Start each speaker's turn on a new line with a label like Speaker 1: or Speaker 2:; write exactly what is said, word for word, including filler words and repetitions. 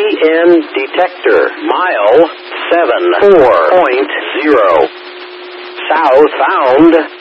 Speaker 1: N detector. Mile seven four point zero. Southbound.